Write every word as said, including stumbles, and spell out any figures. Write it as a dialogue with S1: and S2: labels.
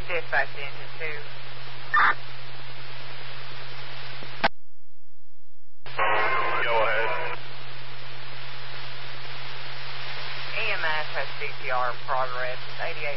S1: Dispatch engine two.
S2: Go ahead.
S1: E M S has C P R progress. eighty-eight